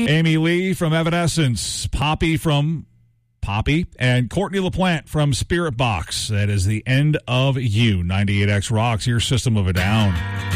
Amy Lee from Evanescence, Poppy from Poppy, and Courtney LaPlante from Spirit Box. That is the end of you. 98X Rocks, your System of a Down.